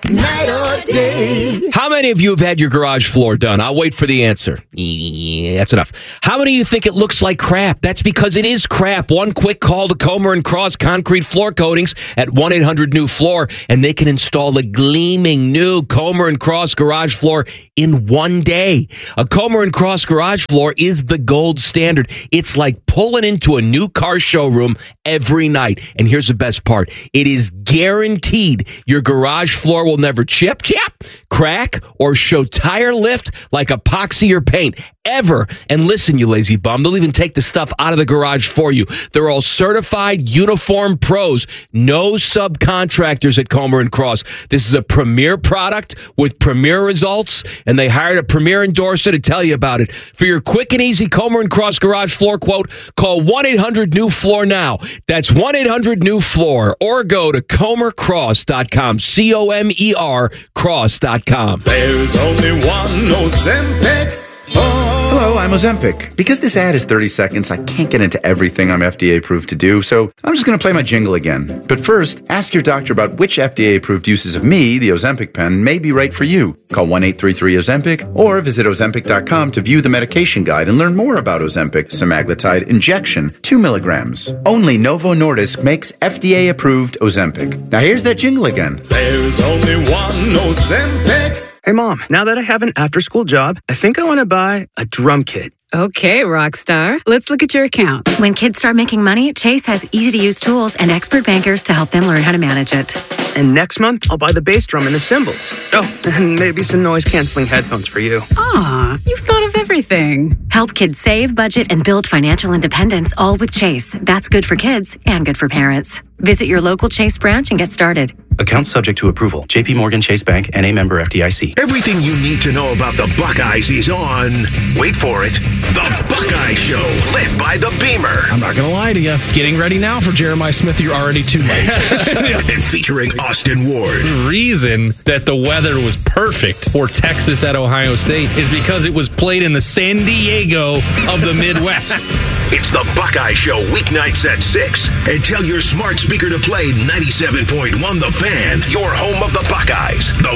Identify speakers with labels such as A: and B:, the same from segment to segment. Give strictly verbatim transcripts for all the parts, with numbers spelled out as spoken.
A: night or day.
B: How many of you have had your garage floor done? I'll wait for the answer. Yeah, that's enough. How many of you think it looks like crap? That's because it is crap. One quick call to Comer and Cross Concrete Floor Coatings at one eight hundred new floor, and they can install a gleaming new Comer and Cross garage floor in one day. A Comer and Cross garage floor is the gold standard. It's like pulling into a new car showroom every night. And here's the best part. It is guaranteed your garage floor will never chip, chip, crack, or show tire lift like epoxy or paint ever. And listen, you lazy bum, they'll even take the stuff out of the garage for you. They're all certified uniform pros. No subcontractors at Comer and Cross. This is a premier product with premier results, and they hired a premier endorser to tell you about it. For your quick and easy Comer and Cross garage floor quote, call one eight hundred new floor now. That's one eight hundred new floor, or go to comer cross dot com. C O M E R cross dot com.
A: There's only one Ozempic. Oh.
C: Hello, I'm Ozempic. Because this ad is thirty seconds, I can't get into everything I'm F D A approved to do, so I'm just going to play my jingle again. But first, ask your doctor about which F D A approved uses of me, the Ozempic pen, may be right for you. Call one eight three three Ozempic or visit ozempic dot com to view the medication guide and learn more about Ozempic semaglutide injection, two milligrams. Only Novo Nordisk makes F D A approved Ozempic. Now here's that jingle again.
A: There's only one Ozempic.
D: Hey, Mom, now that I have an after-school job, I think I want to buy a drum kit.
E: Okay, rock star. Let's look at your account.
F: When kids start making money, Chase has easy-to-use tools and expert bankers to help them learn how to manage it.
D: And next month, I'll buy the bass drum and the cymbals. Oh, and maybe some noise-canceling headphones for you.
E: Aw, you've thought of everything.
F: Help kids save, budget, and build financial independence, all with Chase. That's good for kids and good for parents. Visit your local Chase branch and get started.
G: Account subject to approval. J P Morgan Chase Bank, N A member F D I C.
H: Everything you need to know about the Buckeyes is on. Wait for it. The Buckeye Show, lit by the Beamer.
I: I'm not going to lie to you. Getting ready now for Jeremiah Smith, you're already too late.
H: And featuring Austin Ward.
I: The reason that the weather was perfect for Texas at Ohio State is because it was played in the San Diego of the Midwest.
H: It's the Buckeye Show, weeknights at six. And tell your smart speaker to play ninety-seven point one The Fan, your home of the Buckeyes. The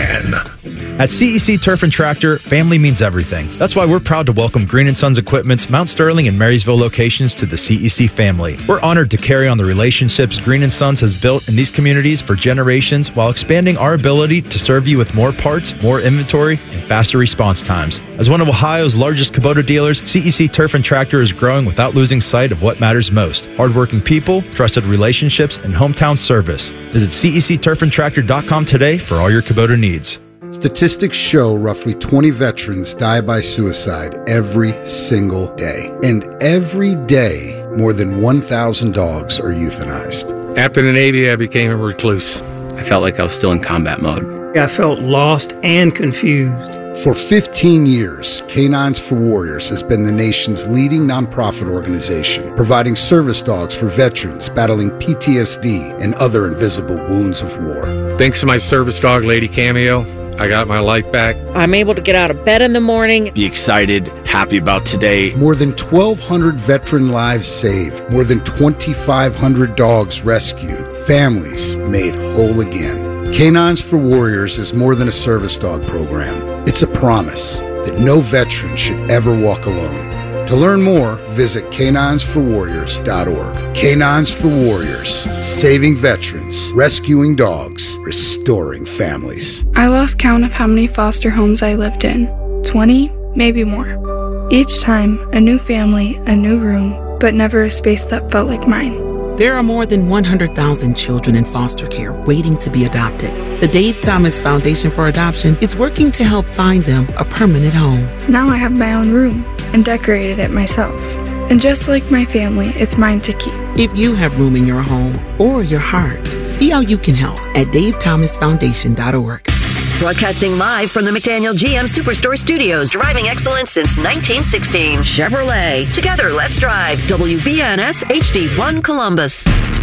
H: Fan.
J: At C E C Turf and Tractor, family means everything. That's why we're proud to welcome Green and Sons Equipment's Mount Sterling and Marysville locations to the C E C family. We're honored to carry on the relationships Green and Sons has built in these communities for generations while expanding our ability to serve you with more parts, more inventory, and faster response times. As one of Ohio's largest Kubota dealers, C E C Turf and Tractor is growing without losing sight of what matters most: hardworking people, trusted relationships, and hometown service. Visit C E C turf and tractor dot com today for all your Kubota needs.
K: Statistics show roughly twenty veterans die by suicide every single day. And every day, more than one thousand dogs are euthanized.
L: After the Navy, I became a recluse.
M: I felt like I was still in combat mode.
N: I felt lost and confused.
K: For fifteen years, Canines for Warriors has been the nation's leading nonprofit organization, providing service dogs for veterans battling P T S D and other invisible wounds of war.
L: Thanks to my service dog, Lady Cameo, I got my life back.
O: I'm able to get out of bed in the morning.
P: Be excited, happy about today.
K: More than twelve hundred veteran lives saved. More than twenty-five hundred dogs rescued. Families made whole again. Canines for Warriors is more than a service dog program. It's a promise that no veteran should ever walk alone. To learn more, visit canines for warriors dot org. Canines for Warriors, saving veterans, rescuing dogs, restoring families.
Q: I lost count of how many foster homes I lived in. twenty, maybe more. Each time, a new family, a new room, but never a space that felt like mine.
R: There are more than one hundred thousand children in foster care waiting to be adopted. The Dave Thomas Foundation for Adoption is working to help find them a permanent home.
Q: Now I have my own room and decorated it myself. And just like my family, it's mine to keep.
R: If you have room in your home or your heart, see how you can help at dave thomas foundation dot org.
S: Broadcasting live from the McDaniel G M Superstore Studios, driving excellence since nineteen sixteen. Chevrolet. Together, let's drive. W B N S H D one Columbus.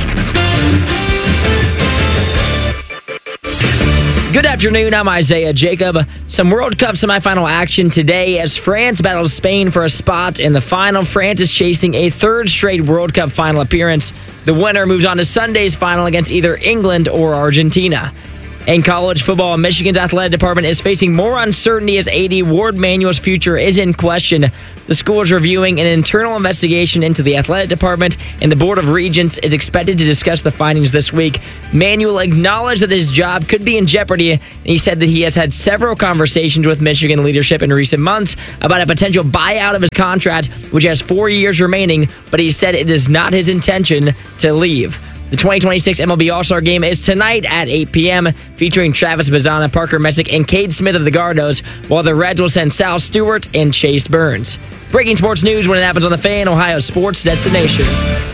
T: Good afternoon, I'm Isaiah Jacob. Some World Cup semifinal action today as France battles Spain for a spot in the final. France is chasing a third straight World Cup final appearance. The winner moves on to Sunday's final against either England or Argentina. In college football, Michigan's athletic department is facing more uncertainty as A D Ward Manuel's future is in question. The school is reviewing an internal investigation into the athletic department, and the Board of Regents is expected to discuss the findings this week. Manuel acknowledged that his job could be in jeopardy, and he said that he has had several conversations with Michigan leadership in recent months about a potential buyout of his contract, which has four years remaining, but he said it is not his intention to leave. The twenty twenty-six M L B All-Star Game is tonight at eight p.m., featuring Travis Bazzana, Parker Messick, and Cade Smith of the Gardos, while the Reds will send Sal Stewart and Chase Burns. Breaking sports news when it happens on the Fan, Ohio sports destination.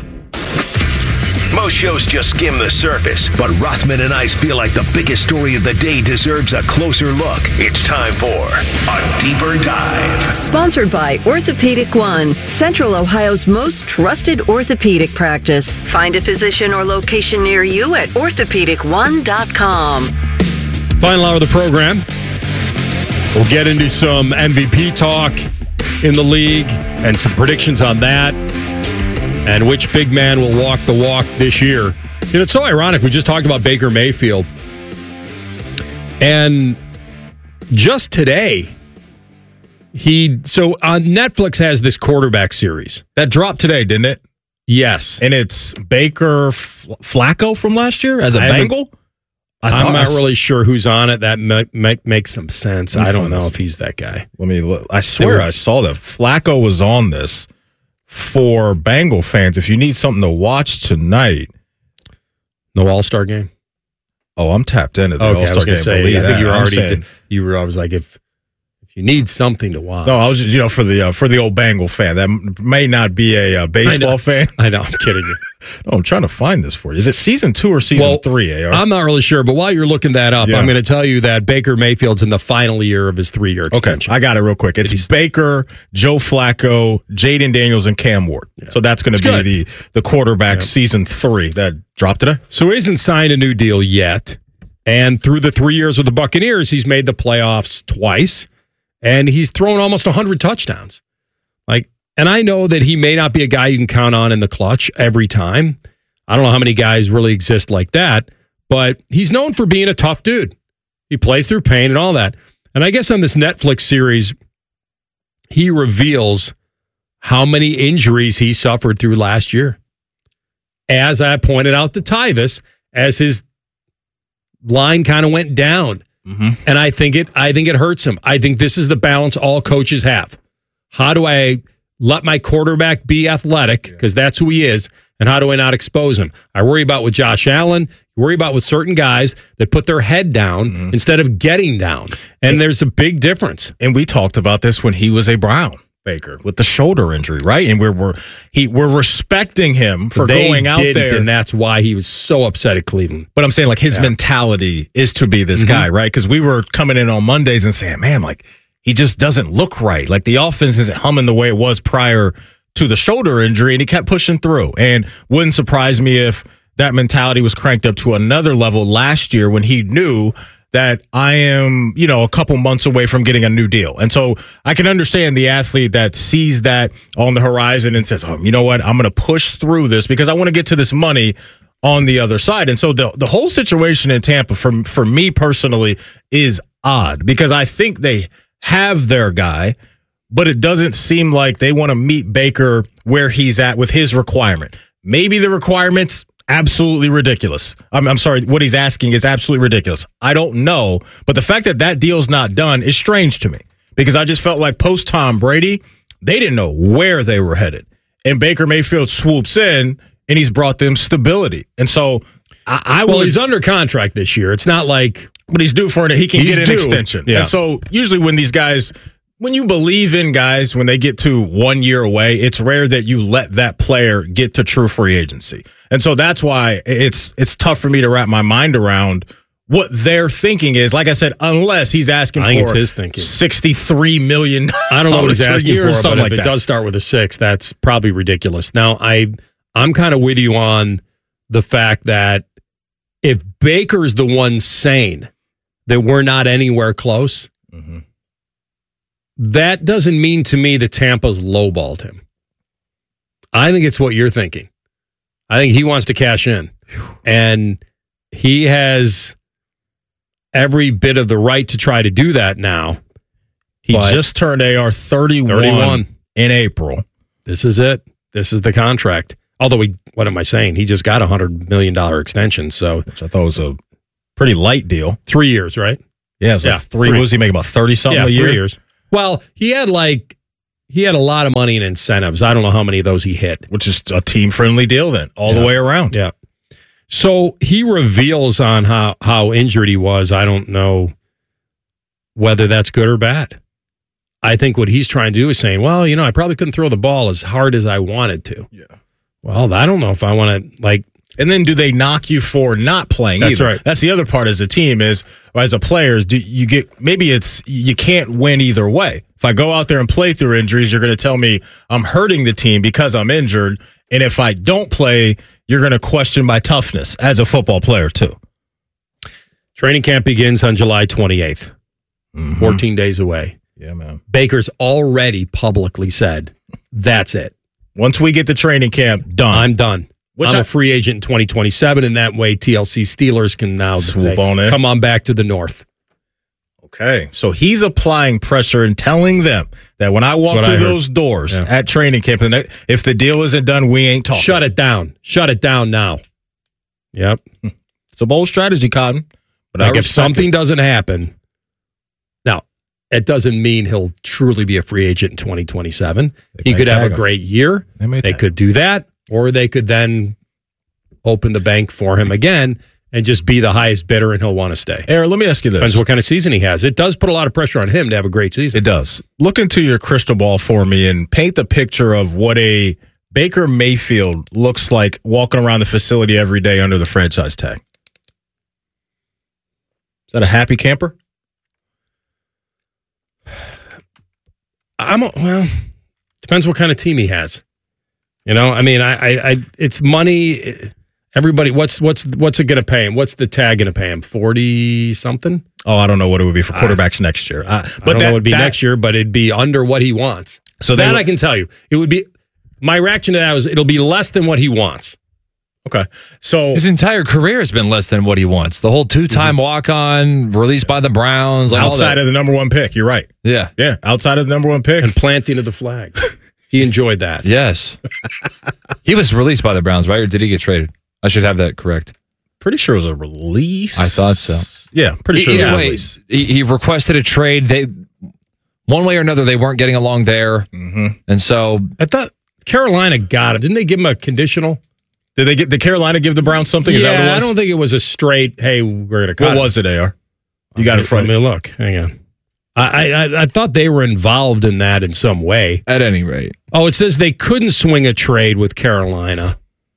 H: Most shows just skim the surface, but Rothman and Ice feel like the biggest story of the day deserves a closer look. It's time for a deeper dive.
S: Sponsored by Orthopedic One, Central Ohio's most trusted orthopedic practice. Find a physician or location near you at orthopedic one dot com.
U: Final hour of the program. We'll get into some M V P talk in the league and some predictions on that. And which big man will walk the walk this year. You know, it's so ironic. We just talked about Baker Mayfield. And just today, he, so on Netflix has this quarterback series.
V: That dropped today, didn't it?
U: Yes.
V: And it's Baker Flacco from last year as a Bengal? I
U: I'm not
V: I,
U: really sure who's on it. That make, make, makes some sense. I don't know if he's that guy.
V: Let me look. I swear were, I saw that. Flacco was on this. For Bengal fans, if you need something to watch tonight.
U: No All-Star game?
V: Oh, I'm tapped into the
U: okay,
V: All-Star
U: I was going to say, I think
V: that.
U: you were
V: I'm
U: already,
V: saying,
U: you were, I was like, if if you need something to watch.
V: No, I was just, you know, for the uh, for the old Bengal fan. That may not be a uh, baseball
U: I
V: fan.
U: I know, I'm kidding you.
V: No, I'm trying to find this for you. Is it season two or season
U: well,
V: three, A R?
U: I'm not really sure, but while you're looking that up, yeah. I'm going to tell you that Baker Mayfield's in the final year of his three-year extension.
V: Okay, I got it real quick. It's He's, Baker, Joe Flacco, Jaden Daniels, and Cam Ward. Yeah. So that's going to be good. the the quarterback yeah. season three that dropped today.
U: So he hasn't signed a new deal yet, and through the three years with the Buccaneers, he's made the playoffs twice, and he's thrown almost one hundred touchdowns. Like, and I know that he may not be a guy you can count on in the clutch every time. I don't know how many guys really exist like that, but he's known for being a tough dude. He plays through pain and all that. And I guess on this Netflix series, he reveals how many injuries he suffered through last year. As I pointed out to Tyvis, as his line kind of went down. Mm-hmm. And I think it I think it hurts him. I think this is the balance all coaches have. How do I let my quarterback be athletic, because that's who he is, and how do I not expose him? I worry about with Josh Allen, worry about with certain guys that put their head down mm-hmm. instead of getting down. And, and there's a big difference.
V: And we talked about this when he was a Brown, Baker, with the shoulder injury, right? And we're we're he we're respecting him for
U: they
V: going out there,
U: and that's why he was so upset at Cleveland.
V: But I'm saying, like, his yeah. mentality is to be this mm-hmm. guy, right? Because we were coming in on Mondays and saying, man, like, he just doesn't look right. Like, the offense isn't humming the way it was prior to the shoulder injury, and he kept pushing through. And wouldn't surprise me if that mentality was cranked up to another level last year when he knew that I am, you know, a couple months away from getting a new deal. And so I can understand the athlete that sees that on the horizon and says, oh, you know what, I'm going to push through this because I want to get to this money on the other side. And so the the whole situation in Tampa, for, for me personally, is odd because I think they have their guy, but it doesn't seem like they want to meet Baker where he's at with his requirement. Maybe the requirements absolutely ridiculous. I'm, I'm sorry, what he's asking is absolutely ridiculous. I don't know, but the fact that that deal's not done is strange to me because I just felt like post Tom Brady, they didn't know where they were headed. And Baker Mayfield swoops in and he's brought them stability. And so I, I
U: well,
V: would,
U: he's under contract this year. It's not like,
V: but he's due for it. He can get an
U: due.
V: extension.
U: Yeah.
V: And so usually when these guys, when you believe in guys, when they get to one year away, it's rare that you let that player get to true free agency. And so that's why it's it's tough for me to wrap my mind around what their thinking is. Like I said, unless he's asking
U: I think
V: for
U: it's his thinking.
V: sixty-three million dollars.
U: I don't know what he's asking for, but if
V: like
U: it
V: that.
U: does start with a six, that's probably ridiculous. Now, I, I'm kind of with you on the fact that if Baker's the one saying that we're not anywhere close, mm-hmm. that doesn't mean to me that Tampa's lowballed him. I think it's what you're thinking. I think he wants to cash in. And he has every bit of the right to try to do that now.
V: He
U: But-
V: just turned A R thirty-one,
U: thirty-one
V: in April.
U: This is it. This is the contract. Although, he, what am I saying? He just got a one hundred million dollars extension. So,
V: Which I thought was a pretty light deal.
U: three years, right?
V: Yeah, it was like
U: Yeah,
V: three.
U: three.
V: What was he making, about thirty-something
U: yeah,
V: a year?
U: three years. Well, he had like, he had a lot of money in incentives. I don't know how many of those he hit.
V: Which is a team-friendly deal then, all
U: Yeah.
V: the way around.
U: Yeah. So he reveals on how, how injured he was. I don't know whether that's good or bad. I think what he's trying to do is saying, well, you know, I probably couldn't throw the ball as hard as I wanted to.
V: Yeah.
U: Well, I don't know if I want to, like,
V: And then do they knock you for not playing
U: That's
V: either?
U: right.
V: That's the other part as a team is, or as a player, is do you get, maybe it's, you can't win either way. If I go out there and play through injuries, you're going to tell me I'm hurting the team because I'm injured. And if I don't play, you're going to question my toughness as a football player too.
U: training camp begins on July twenty-eighth,
V: Mm-hmm.
U: fourteen days away.
V: Yeah, man.
U: Baker's already publicly said, that's it.
V: Once we get to training camp, done.
U: I'm done.
V: Which
U: I'm a
V: I-
U: free agent in twenty twenty-seven, and that way T L C Steelers can now
V: Swoop
U: say,
V: on in.
U: come on back to the North.
V: Okay. So he's applying pressure and telling them that when I walk
U: what
V: through
U: I heard.
V: those doors
U: Yeah.
V: at training camp, and that- if the deal isn't done, we ain't talking.
U: Shut it down. Shut it down now. Yep.
V: It's a bold strategy, Cotton. But
U: Like
V: I
U: if
V: respect
U: something
V: it.
U: doesn't happen, now, it doesn't mean he'll truly be a free agent in twenty twenty-seven.
V: They
U: He
V: may
U: could have a
V: tag him.
U: great year.
V: They may
U: They
V: tag
U: could do that, or they could then open the bank for him again and just be the highest bidder, and he'll want to stay.
V: Aaron, let me ask you this.
U: Depends what kind of season he has. It does put a lot of pressure on him to have a great season.
V: It does. Look into your crystal ball for me and paint the picture of what a Baker Mayfield looks like walking around the facility every day under the franchise tag. Is that a happy camper?
U: I'm a, well, depends what kind of team he has. You know, I mean, I, I, I it's money. Everybody, what's what's what's it going to pay him? What's the tag going to pay him? Forty something?
V: Oh, I don't know what it would be for quarterbacks next year. Uh,
U: But
V: but
U: I don't
V: that
U: know what it'd be
V: that-
U: next year, but it'd be under what he wants.
V: So
U: So
V: they
U: that
V: would-
U: I can tell you, it would be. My reaction to that was it'll be less than what he wants.
V: Okay, so
B: his entire career has been less than what he wants. The whole two-time
V: Mm-hmm.
B: walk-on, released by the Browns, like all
V: outside
B: that.
V: of the number one pick, you're right.
B: Yeah,
V: Yeah, outside of the number one pick.
U: And planting of the flag. He enjoyed that.
B: yes. He was released by the Browns, right? Or did he get traded? I should have that correct.
V: Pretty sure it was a release.
B: I thought so.
V: Yeah, pretty sure it was
B: Either
V: a
B: way,
V: release.
B: he, he requested a trade. They, one way or another, they weren't getting along there,
V: Mm-hmm.
B: and so
U: I thought Carolina got him. Didn't they give him a conditional?
V: Did they get? Did Carolina give the Browns something? Is
U: yeah,
V: that what it was?
U: I don't think it was a straight, hey, we're going to cut
V: What
U: him.
V: was it, A R? You got it in front
U: Let
V: of
U: me
V: you.
U: look. Hang on. I, I I thought they were involved in that in some way.
B: at any rate,
U: Oh, it says they couldn't swing a trade with Carolina.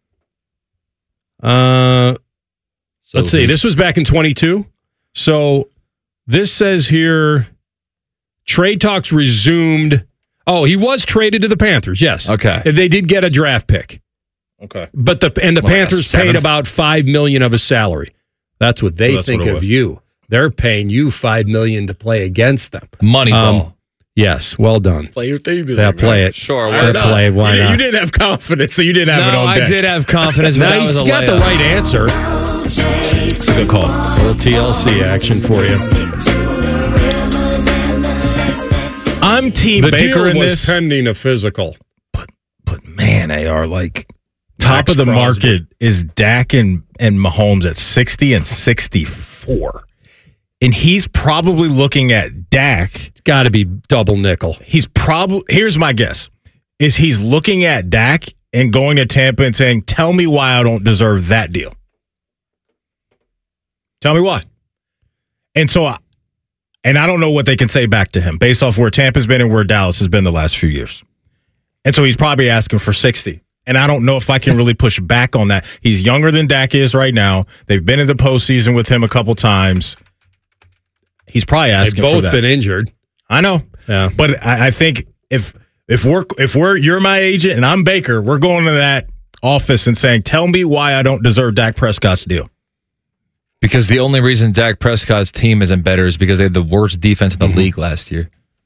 U: Uh,
B: so
U: let's see.
B: who's-
U: This was back in twenty-two. So this says here, trade talks resumed. Oh, he was traded to the Panthers. Yes.
B: Okay.
U: They did get a draft pick,
V: Okay.
U: but the and the
B: Like a
U: Panthers paid
B: seventh?
U: about five million of his salary. That's what they
V: So that's
U: think
V: what it
U: of
V: was.
U: you. They're paying you five million to play against them.
B: Moneyball.
U: Um, yes. Well done.
V: Play your theme music.
U: Yeah, play
V: right?
U: it.
B: Sure,
V: Why
U: They're
V: not?
U: play. Why
V: you, did-
U: not?
V: you didn't have confidence, so you didn't have it
B: no,
V: on
B: I
V: deck.
B: did have confidence, but
U: Now
B: that was
U: he's
B: a
U: got the
B: layup.
U: right answer.
V: It's a good call.
U: A little T L C action for you.
V: I'm Team
U: The
V: Baker
U: deal
V: in
U: was
V: this.
U: pending a physical.
V: But man, A R, like top
U: Max
V: of the
U: Crosby.
V: market is Dak and, and Mahomes at sixty and sixty-four. And he's probably looking at Dak.
U: It's got to be double nickel.
V: He's probably, here's my guess, is he's looking at Dak and going to Tampa and saying, tell me why I don't deserve that deal. Tell me why. And so, I, and I don't know what they can say back to him based off where Tampa's been and where Dallas has been the last few years. And so he's probably asking for sixty. And I don't know if I can really push back on that. He's younger than Dak is right now. They've been in the postseason with him a couple times. He's probably
U: They've
V: asking for
U: both
V: that.
U: been injured.
V: I know.
U: Yeah.
V: But I, I think if if we're if we're you're my agent and I'm Baker, we're going to that office and saying, tell me why I don't deserve Dak Prescott's deal.
B: Because the only reason Dak Prescott's team isn't better is because they had the worst defense in the
U: Mm-hmm.
B: league last year.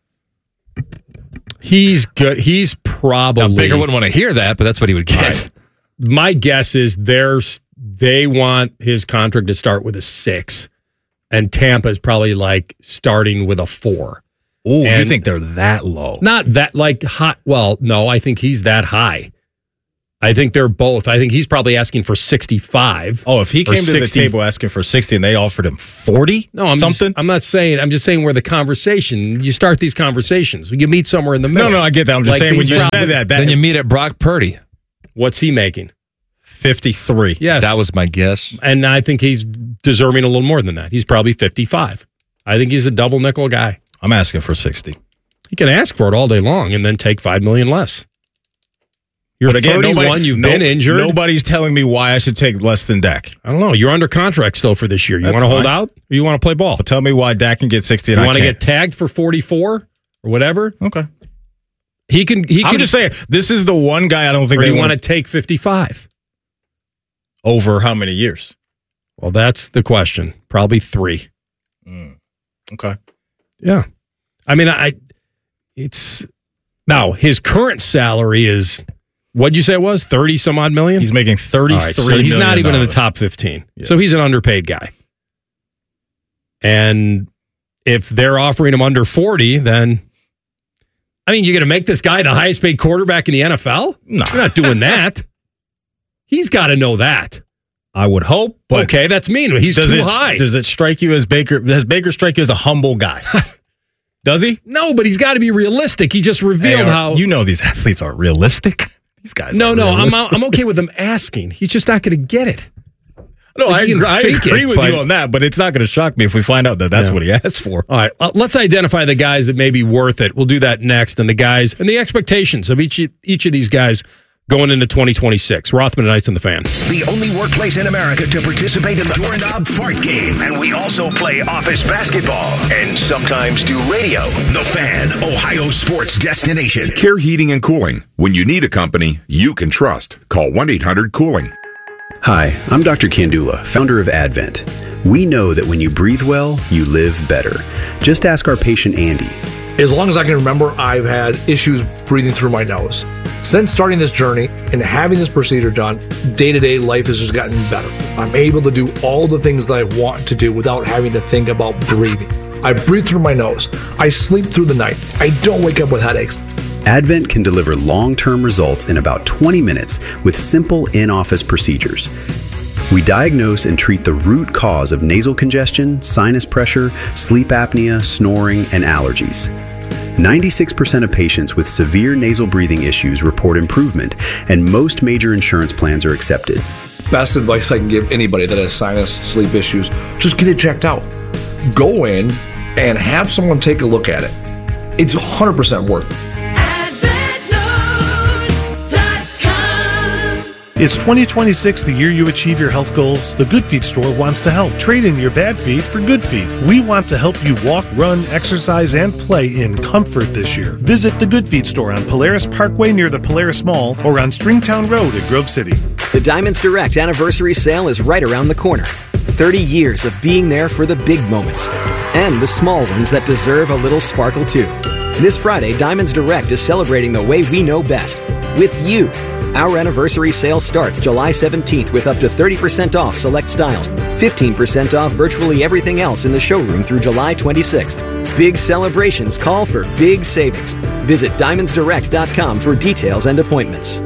U: He's good. He's probably.
B: Now, Baker wouldn't want to hear that, but that's what he would get.
U: Right. My guess is there's they want his contract to start with a six and Tampa is probably like starting with a four.
V: Oh, you
U: And-
V: think they're that low?
U: Not that like high. Well, no, I think he's that high. I think they're both. I think he's probably asking for sixty-five.
V: Oh, if he
U: or
V: came to the
U: sixty
V: table asking for sixty and they offered him forty,
U: No, I'm
V: something.
U: Just, I'm not saying. I'm just saying where the conversation. You start these conversations. You meet somewhere in the middle.
V: No, no, I get that. I'm just
U: Like
V: saying when
U: these
V: you
U: probably-
V: said that, that
B: Then you meet at Brock Purdy.
U: What's he making?
V: fifty-three.
U: Yes,
B: That was my guess.
U: and I think he's deserving a little more than that. He's probably fifty-five. I think he's a double nickel guy.
V: I'm asking for sixty.
U: He can ask for it all day long and then take five million less. You're
V: But again,
U: thirty-one.
V: nobody,
U: You've
V: no-
U: been injured.
V: Nobody's telling me why I should take less than Dak.
U: I don't know. You're under contract still for this year. You
V: That's
U: want to hold
V: fine.
U: out, or you want to play ball?
V: Well, tell me why Dak can get sixty and
U: You
V: I
U: want to
V: can't.
U: get tagged for forty-four or whatever?
V: Okay.
U: He can. He
V: I'm
U: can.
V: just saying, this is the one guy I don't think
U: Or
V: they
U: you want
V: want
U: to take fifty-five?
V: over how many years?
U: Well, that's the question. Probably three.
V: Mm. Okay.
U: Yeah. I mean, I. It's now his current salary is. What'd you say it was? thirty some odd million?
V: He's making thirty-three
U: All right, so he's not even in the top fifteen.
V: Yeah.
U: So he's an underpaid guy. And if they're offering him under forty, then I mean, you're going to make this guy the highest paid quarterback in the N F L?
V: No.
U: You're not doing that. He's got to know that.
V: I would hope, but
U: Okay, that's mean. He's
V: does
U: too
V: it,
U: high.
V: Does it strike you as Baker? Does Baker strike you as a humble guy? Does he?
U: No, but he's got to be realistic. He just revealed
V: Hey, are-
U: how.
V: you know these athletes aren't realistic. These guys.
U: no,
V: aren't
U: no, I'm
V: realistic.
U: I'm okay with him asking. He's just not going to get it.
V: No, I
U: He can
V: agree, I
U: think
V: agree
U: it,
V: with
U: but-
V: you on that, but it's not going to shock me if we find out that that's
U: Yeah.
V: what he asked for.
U: All right, uh, let's identify the guys that may be worth it. We'll do that next, and the guys and the expectations of each each of these guys going into twenty twenty-six. Rothman and Ice and the Fan.
H: The only workplace in America to participate in the Doorknob Fart Game. And we also play office basketball and sometimes do radio. The Fan, Ohio sports destination.
A: Care Heating and Cooling. When you need a company you can trust, call one eight hundred cooling.
C: Hi, I'm Doctor Kandula, founder of Advent. We know that when you breathe well, you live better. Just ask our patient Andy.
W: As long as I can remember, I've had issues breathing through my nose. Since starting this journey and having this procedure done, day-to-day life has just gotten better. I'm able to do all the things that I want to do without having to think about breathing. I breathe through my nose. I sleep through the night. I don't wake up with headaches.
C: Advent can deliver long-term results in about twenty minutes with simple in-office procedures. We diagnose and treat the root cause of nasal congestion, sinus pressure, sleep apnea, snoring, and allergies. ninety-six percent of patients with severe nasal breathing issues report improvement, and most major insurance plans are accepted.
W: Best advice I can give anybody that has sinus, sleep issues, just get it checked out. Go in and have someone take a look at it. It's one hundred percent worth it.
X: It's twenty twenty-six, the year you achieve your health goals. The Good Feet store wants to help. Trade in your bad feet for good feet. We want to help you walk, run, exercise, and play in comfort this year. Visit the Good Feet store on Polaris Parkway near the Polaris Mall or on Stringtown Road at Grove City.
Y: The Diamonds Direct anniversary sale is right around the corner. thirty years of being there for the big moments and the small ones that deserve a little sparkle too. This Friday, Diamonds Direct is celebrating the way we know best, with you. Our anniversary sale starts July seventeenth with up to thirty percent off select styles, fifteen percent off virtually everything else in the showroom through July twenty-sixth. Big celebrations call for big savings. Visit diamonds direct dot com for details and appointments.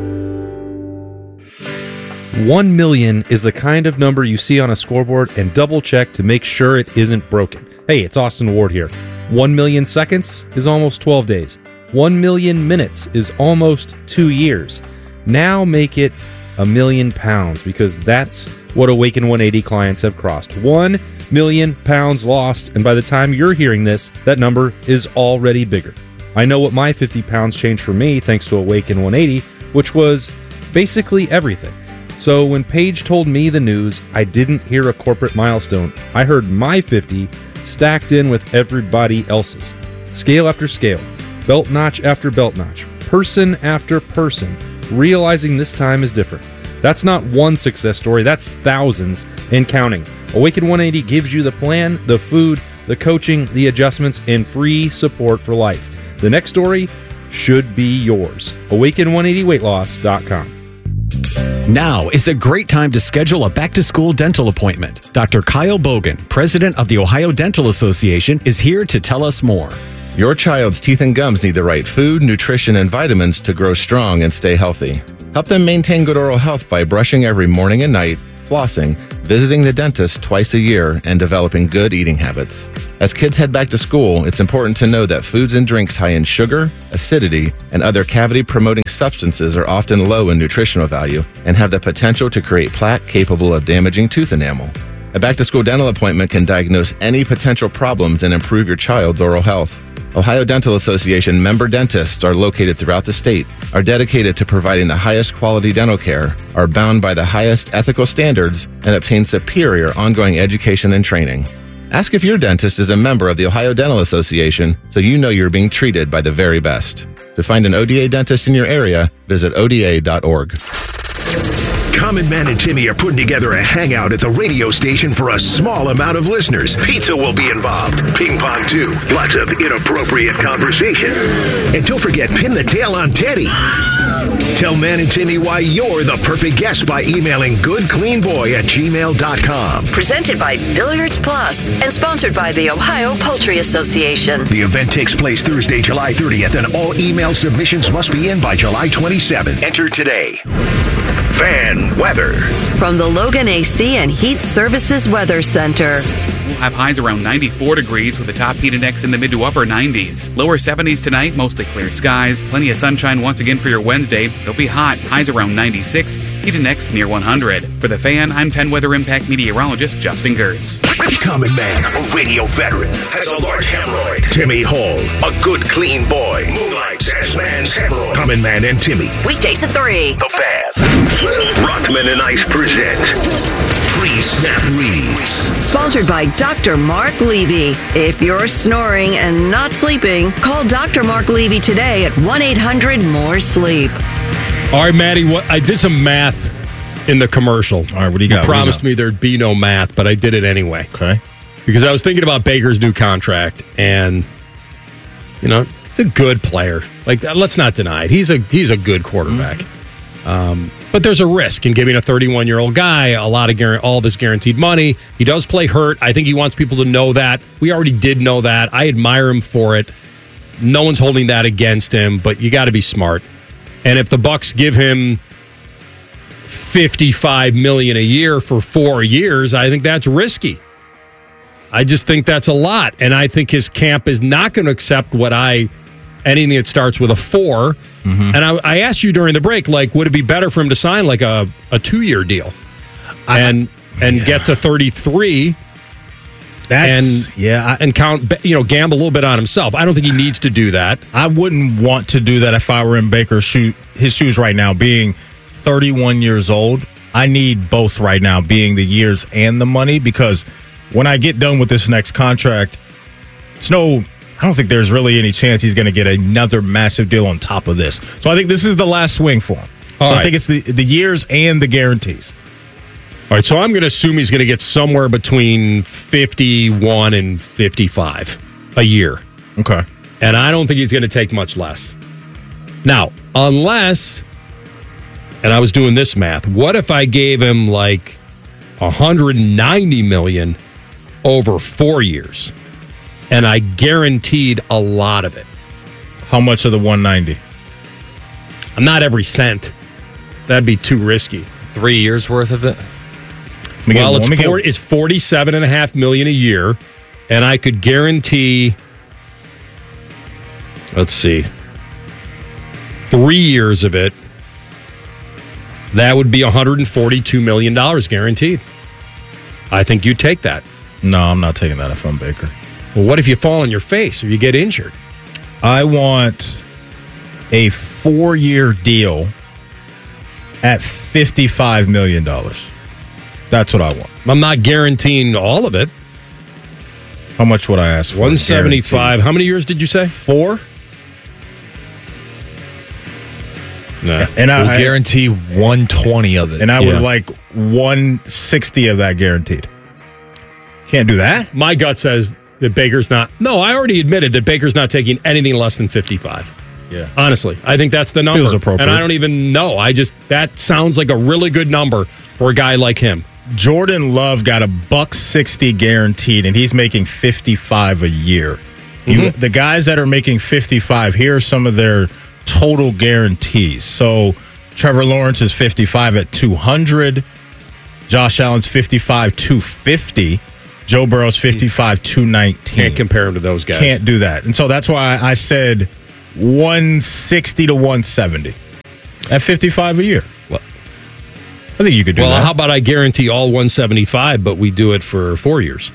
Z: One million is the kind of number you see on a scoreboard and double check to make sure it isn't broken. Hey, it's Austin Ward here. One million seconds is almost twelve days. One million minutes is almost two years. Now make it a million pounds, because that's what Awaken one eighty clients have crossed. One million pounds lost, and by the time you're hearing this, that number is already bigger. I know what my fifty pounds changed for me thanks to Awaken one eighty, which was basically everything. So when Paige told me the news, I didn't hear a corporate milestone. I heard my fifty stacked in with everybody else's. Scale after scale, belt notch after belt notch, person after person, realizing this time is different. That's not one success story, that's thousands and counting. Awaken one eighty gives you the plan, the food, the coaching, the adjustments, and free support for life. The next story should be yours. awaken one eighty weight loss dot com.
D: Now is a great time to schedule a back-to-school dental appointment. Doctor Kyle Bogan, president of the Ohio Dental Association, is here to tell us more.
E: Your child's teeth and gums need the right food, nutrition, and vitamins to grow strong and stay healthy. Help them maintain good oral health by brushing every morning and night, flossing, visiting the dentist twice a year, and developing good eating habits. As kids head back to school, it's important to know that foods and drinks high in sugar, acidity, and other cavity-promoting substances are often low in nutritional value and have the potential to create plaque capable of damaging tooth enamel. A back-to-school dental appointment can diagnose any potential problems and improve your child's oral health. Ohio Dental Association member dentists are located throughout the state, are dedicated to providing the highest quality dental care, are bound by the highest ethical standards, and obtain superior ongoing education and training. Ask if your dentist is a member of the Ohio Dental Association so you know you're being treated by the very best. To find an O D A dentist in your area, visit O D A dot org.
H: Common Man and Timmy are putting together a hangout at the radio station for a small amount of listeners. Pizza will be involved. Ping pong, too. Lots of inappropriate conversation. And don't forget, pin the tail on Teddy. Tell Man and Timmy why you're the perfect guest by emailing goodcleanboy at gmail dot com.
S: Presented by Billiards Plus and sponsored by the Ohio Poultry Association.
H: The event takes place Thursday, July thirtieth, and all email submissions must be in by July twenty-seventh. Enter today. Fan weather.
S: From the Logan A C and Heat Services Weather Center.
F: We'll have highs around ninety-four degrees with a top heat index in the mid to upper nineties. Lower seventies tonight, mostly clear skies. Plenty of sunshine once again for your Wednesday. It'll be hot. Highs around ninety-six. Heat index near one hundred. For the Fan, I'm ten Weather Impact meteorologist Justin Gertz.
H: Common Man, a radio veteran, has a large hemorrhoid. Timmy Hall, a good clean boy, moonlights as man's hemorrhoid. Common Man and Timmy.
S: Weekdays at three.
H: The Fan. Rockman and Ice present Pre-Snap Reads.
S: Sponsored by Doctor Mark Levy. If you're snoring and not sleeping, call Doctor Mark Levy today at one eight hundred more sleep.
U: All right, Maddie, what, I did some math in the commercial.
V: All right, what do you got?
U: You promised me there'd be no math, but I did it anyway.
V: Okay.
U: Because I was thinking about Baker's new contract, and, you know, he's a good player. Like, let's not deny it. He's a, he's a good quarterback. Mm-hmm. Um, but there's a risk in giving a thirty-one-year-old guy a lot of guar- all this guaranteed money. He does play hurt. I think he wants people to know that. We already did know that. I admire him for it. No one's holding that against him, but you got to be smart. And if the Bucs give him fifty-five million dollars a year for four years, I think that's risky. I just think that's a lot. And I think his camp is not going to accept what I anything that starts with a four. Mm-hmm. And I, I asked you during the break, like, would it be better for him to sign like a, a two-year deal I, and and yeah. get to thirty-three
V: That's,
U: and
V: yeah, I,
U: and count, you know, gamble a little bit on himself? I don't think he needs to do that.
V: I wouldn't want to do that if I were in Baker's shoe, his shoes right now, being thirty-one years old. I need both right now, being the years and the money, because when I get done with this next contract, it's no... I don't think there's really any chance he's going to get another massive deal on top of this. So I think this is the last swing for him.
U: All
V: so
U: right.
V: I think it's the, the years and the guarantees.
U: All right, so I'm going to assume he's going to get somewhere between fifty-one and fifty-five a year.
V: Okay.
U: And I don't think he's going to take much less. Now, unless, and I was doing this math, what if I gave him like one hundred ninety million dollars over four years? And I guaranteed a lot of it.
V: How much of the one ninety?
U: Not every cent. That'd be too risky.
B: Three years worth of it?
U: Well, it's, four, it's forty-seven and a half million a year, and I could guarantee, let's see, three years of it. That would be one hundred forty-two million dollars guaranteed. I think you'd take that.
V: No, I'm not taking that if I'm Baker.
U: Well, what if you fall on your face or you get injured?
V: I want a four-year deal at fifty-five million dollars. That's what I want.
U: I'm not guaranteeing all of it.
V: How much would I ask for?
U: one seventy-five. How many years did you say?
V: Four.
U: No.
V: And I
B: we'll guarantee one twenty of it.
V: And I yeah. would like one sixty of that guaranteed. Can't do that.
U: My gut says that Baker's not. No, I already admitted that Baker's not taking anything less than fifty-five.
V: Yeah.
U: Honestly, I think that's the number.
V: Feels appropriate.
U: And I don't even know. I just, that sounds like a really good number for a guy like him.
V: Jordan Love got a buck sixty guaranteed, and he's making fifty-five a year. You,
U: Mm-hmm.
V: the guys that are making fifty-five, here are some of their total guarantees. So Trevor Lawrence is fifty-five at two hundred. Josh Allen's fifty-five two fifty. Joe Burrow's fifty-five two nineteen.
U: Can't compare him to those guys.
V: Can't do that. And so that's why I said one sixty to one seventy at fifty-five a year.
U: Well,
V: I think you could do
U: well,
V: that.
U: how about I guarantee all one seventy-five, but we do it for four years?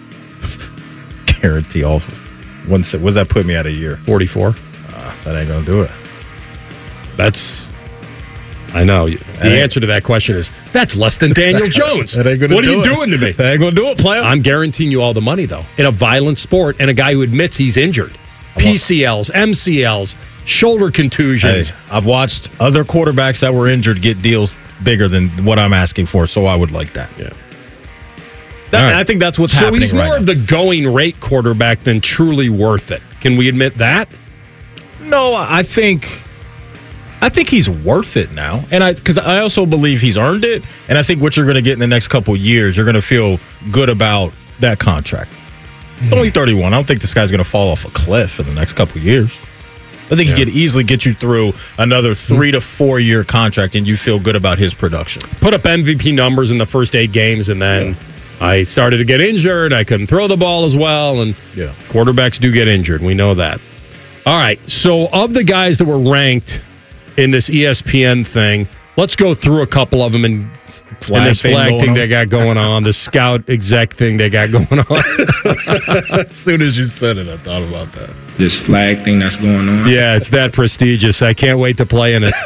V: Guarantee all. One, what does that put me at a year?
U: forty-four.
V: Uh, that ain't going to do it.
U: That's, I know. The
V: ain't-
U: answer to that question is, that's less than Daniel Jones.
V: That ain't gonna
U: what are
V: do
U: you
V: it.
U: doing to me?
V: That ain't going to do it, player.
U: I'm guaranteeing you all the money, though, in a violent sport, and a guy who admits he's injured. P C Ls, M C Ls, shoulder contusions.
V: Hey, I've watched other quarterbacks that were injured get deals bigger than what I'm asking for, so I would like that.
U: Yeah.
V: That,
U: All right.
V: I think that's what's
U: so
V: happening
U: he's
V: right
U: more
V: now.
U: of the going rate quarterback than truly worth it. Can we admit that?
V: No, I think I think he's worth it now. And I because I also believe he's earned it. And I think what you're going to get in the next couple of years, you're going to feel good about that contract. He's only thirty-one. I don't think this guy's going to fall off a cliff in the next couple of years. I think
U: Yeah.
V: he could easily get you through another three to four year contract, and you feel good about his production.
U: Put up M V P numbers in the first eight games, and then yeah. I started to get injured. I couldn't throw the ball as well, and
V: yeah.
U: quarterbacks do get injured. We know that. All right, so of the guys that were ranked in this E S P N thing, let's go through a couple of them and,
V: flag
U: and this
V: thing
U: flag
V: going
U: thing
V: on.
U: they got going on, the scout exec thing they got going on.
V: As soon as you said it, I thought about that.
G: This flag thing that's going on.
U: Yeah, it's that prestigious. I can't wait to play in it.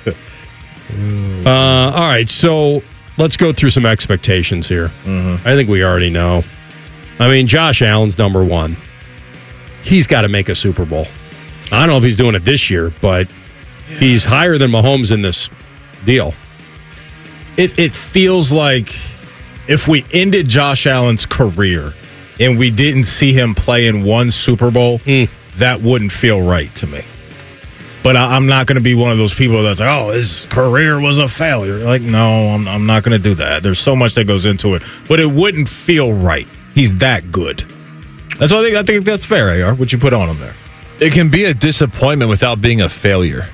U: uh, all right, so let's go through some expectations here.
V: Mm-hmm.
U: I think we already know. I mean, Josh Allen's number one. He's got to make a Super Bowl. I don't know if he's doing it this year, but yeah. he's higher than Mahomes in this deal.
V: It it feels like if we ended Josh Allen's career and we didn't see him play in one Super Bowl,
U: mm.
V: that wouldn't feel right to me. But I, I'm not going to be one of those people that's like, oh, his career was a failure. Like, no, I'm, I'm not going to do that. There's so much that goes into it. But it wouldn't feel right. He's that good. That's what I think. I think that's fair, A R, what you put on him there.
B: It can be a disappointment without being a failure.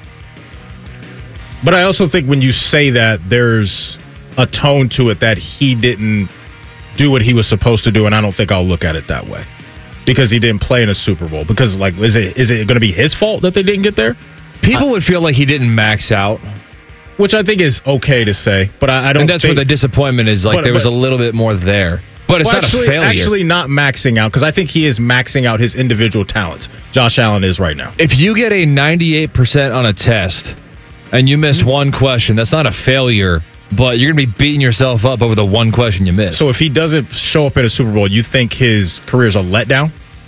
V: But I also think when you say that, there's a tone to it that he didn't do what he was supposed to do, and I don't think I'll look at it that way. Because he didn't play in a Super Bowl. Because, like, is it is it going to be his fault that they didn't get there?
B: People I, would feel like he didn't max out.
V: Which I think is okay to say, but I, I don't
B: And that's
V: think,
B: where the disappointment is. Like,
V: but,
B: there was
V: but,
B: a little bit more there. But it's
V: well,
B: not
V: actually,
B: a failure.
V: Actually not maxing out, because I think he is maxing out his individual talents. Josh Allen is right now.
B: If you get a ninety-eight percent on a test and you miss one question, that's not a failure, but you're going to be beating yourself up over the one question you missed.
V: So if he doesn't show up in a Super Bowl, you think his career is a letdown?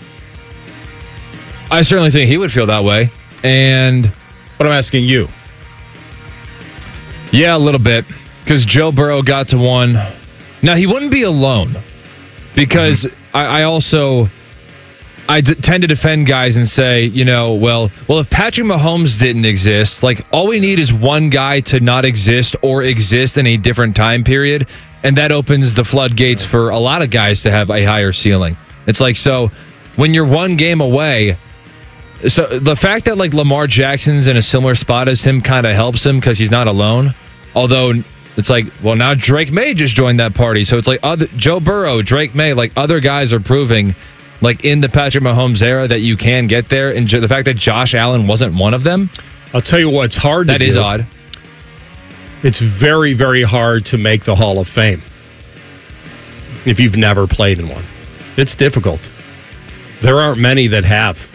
B: I certainly think he would feel that way. And
V: but I'm asking you.
B: Yeah, a little bit. Because Joe Burrow got to one. Now, he wouldn't be alone. Because mm-hmm. I, I also I d- tend to defend guys and say, you know, well, well, if Patrick Mahomes didn't exist, like, all we need is one guy to not exist or exist in a different time period. And that opens the floodgates for a lot of guys to have a higher ceiling. It's like, so when you're one game away... So the fact that like Lamar Jackson's in a similar spot as him kind of helps him because he's not alone. Although it's like, well, now Drake May just joined that party. So it's like other Joe Burrow, Drake May, like other guys are proving like in the Patrick Mahomes era that you can get there. And the fact that Josh Allen wasn't one of them.
U: I'll tell you what, it's hard to
B: That
U: do.
B: is odd.
U: It's very, very hard to make the Hall of Fame if you've never played in one. It's difficult. There aren't many that have.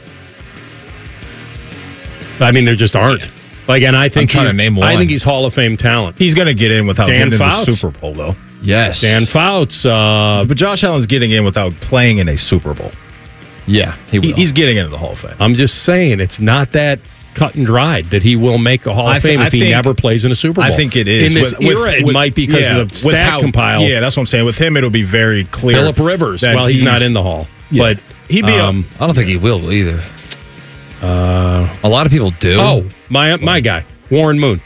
U: I mean, there just aren't. Like, and I think
B: I'm trying
U: he,
B: to name one.
U: I think he's Hall of Fame talent.
V: He's going to get in without
U: Dan
V: getting
U: Fouts.
V: in the Super Bowl, though.
B: Yes.
U: Dan Fouts. Uh,
V: but Josh Allen's getting in without playing in a Super Bowl.
B: Yeah, he will.
V: He, he's getting into the Hall of Fame.
U: I'm just saying, it's not that cut and dried that he will make a Hall of
V: I th-
U: Fame
V: I
U: if he
V: think,
U: never plays in a Super Bowl.
V: I think it is.
U: In this
V: with,
U: era,
V: with,
U: it
V: with,
U: might be because
V: yeah,
U: of the stat
V: how,
U: compile.
V: Yeah, that's what I'm saying. With him, it'll be very clear.
U: Phillip Rivers,
V: that
U: well, he's, he's not in the Hall.
V: Yeah.
U: But
V: he'd be
U: um,
B: I don't think he will either.
U: Uh,
B: a lot of people do.
U: Oh, my my guy, Warren Moon.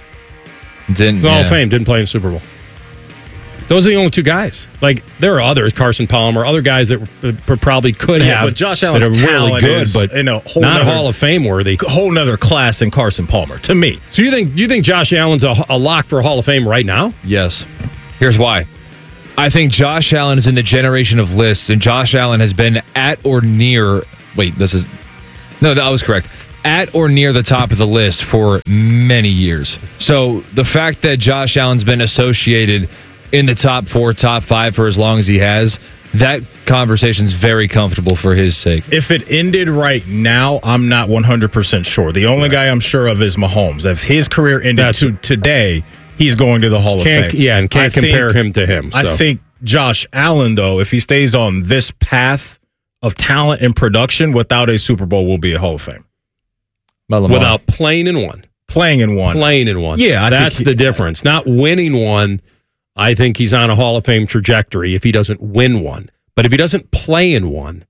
B: Didn't
U: Hall
B: yeah.
U: of Fame, didn't play in the Super Bowl. Those are the only two guys. Like, there are others, Carson Palmer, other guys that uh, probably could
V: Yeah,
U: have.
V: but Josh Allen's
U: that are really
V: talent
U: good,
V: is
U: but
V: in a whole
U: not
V: nother-
U: Hall of Fame worthy.
V: Whole nother class than Carson Palmer, to me.
U: So you think you think Josh Allen's a, a lock for Hall of Fame right now?
B: Yes. Here's why. I think Josh Allen is in the generation of lists, and Josh Allen has been at or near. Wait, this is. No, that was correct. At or near the top of the list for many years. So the fact that Josh Allen's been associated in the top four, top five for as long as he has, that conversation's very comfortable for his sake.
V: If it ended right now, I'm not one hundred percent sure. The only guy I'm sure of is Mahomes. If his career ended to today, he's going to the Hall of
U: Can't-
V: Fame.
U: yeah, and can't
V: I
U: compare him to him,
V: I
U: so.
V: think Josh Allen, though, if he stays on this path of talent and production without a Super Bowl, will be a Hall of Fame.
U: Without playing in one.
V: Playing in one.
U: Playing in one.
V: Yeah, I
U: that's
V: think
U: the difference. Not winning one. I think he's on a Hall of Fame trajectory if he doesn't win one. But if he doesn't play in one,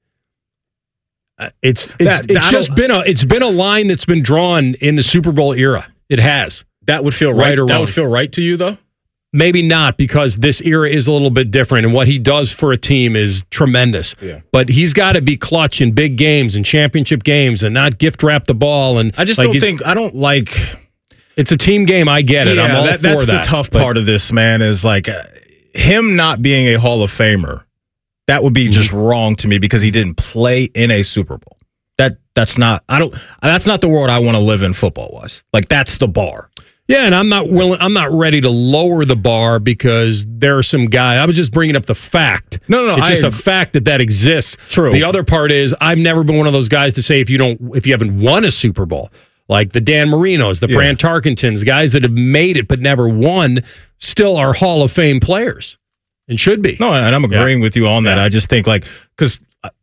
U: uh, it's it's,
V: That-
U: it's
V: I
U: just
V: don't-
U: been a it's been a line that's been drawn in the Super Bowl era. It has.
V: That would feel
U: Right
V: right.
U: or
V: that
U: wrong.
V: would feel right to you, though?
U: Maybe not, because this era is a little bit different, and what he does for a team is tremendous.
V: Yeah.
U: But he's got to be clutch in big games and championship games, and not gift wrap the ball. And
V: I just
U: like,
V: don't
U: it's-
V: think, I don't like.
U: It's a team game. I get it.
V: Yeah,
U: I'm all
V: that,
U: for
V: that's
U: that.
V: the tough
U: But-
V: part of this, man, is like uh, him not being a Hall of Famer. That would be
U: Mm-hmm.
V: just wrong to me because he didn't play in a Super Bowl. That that's not I don't that's not the world I want to live in football wise. Like that's the bar.
U: Yeah, and I'm not willing. I'm not ready to lower the bar because there are some guys. I was just bringing up the fact.
V: No, no,
U: it's just
V: I-
U: a fact that that exists.
V: True.
U: The other part is I've never been one of those guys to say if you don't, if you haven't won a Super Bowl, like the Dan Marinos, the
V: Yeah.
U: Fran Tarkentons, guys that have made it but never won, still are Hall of Fame players and should be.
V: No, and I'm agreeing with you on that. I just think like because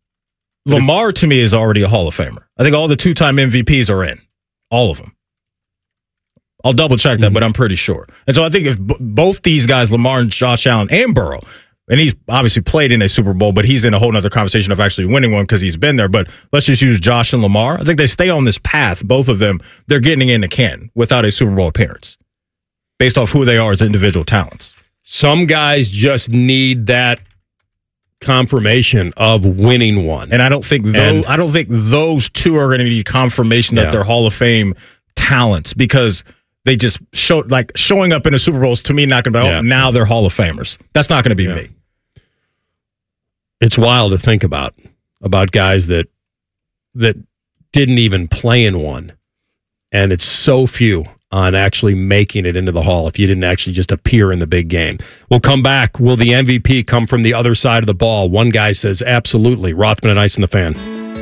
V: Lamar to me is already a Hall of Famer. I think all the two time M V Ps are in, all of them. I'll double check that,
U: Mm-hmm.
V: but I'm pretty sure. And so I think if b- both these guys, Lamar and Josh Allen and Burrow, and he's obviously played in a Super Bowl, but he's in a whole nother conversation of actually winning one because he's been there. But let's just use Josh and Lamar. I think they stay on this path. Both of them, they're getting in the can without a Super Bowl appearance based off who they are as individual talents.
U: Some guys just need that confirmation of winning one.
V: And I don't think those,
U: And-
V: I don't think those two are going to need confirmation
U: Yeah.
V: that they're Hall of Fame talents because they just show like showing up in a Super Bowl is to me not going to be,
U: Yeah.
V: oh, now they're Hall of Famers. That's not going to be me.
U: It's wild to think about about guys that that didn't even play in one, and it's so few on actually making it into the Hall if you didn't actually just appear in the big game. We'll come back. Will the M V P come from the other side of the ball? One guy says absolutely. Rothman and Ice and the Fan.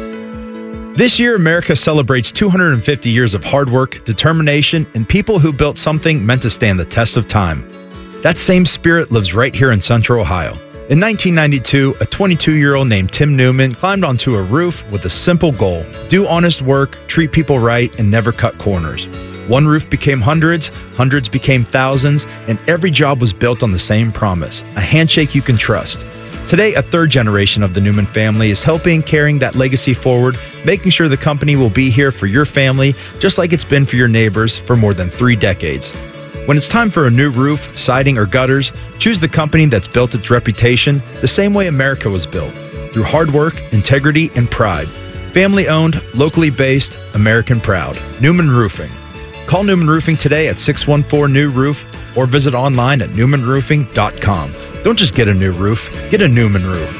I: This year, America celebrates two hundred fifty years of hard work, determination, and people who built something meant to stand the test of time. That same spirit lives right here in Central Ohio. In nineteen ninety-two, a twenty-two-year-old named Tim Newman climbed onto a roof with a simple goal: do honest work, treat people right, and never cut corners. One roof became hundreds, hundreds became thousands, and every job was built on the same promise: a handshake you can trust. Today, a third generation of the Newman family is helping carrying that legacy forward, making sure the company will be here for your family, just like it's been for your neighbors for more than three decades. When it's time for a new roof, siding, or gutters, choose the company that's built its reputation the same way America was built, through hard work, integrity, and pride. Family owned, locally based, American proud. Newman Roofing. Call Newman Roofing today at six one four, N E W Roof or visit online at newman roofing dot com. Don't just get a new roof, get a Newman roof.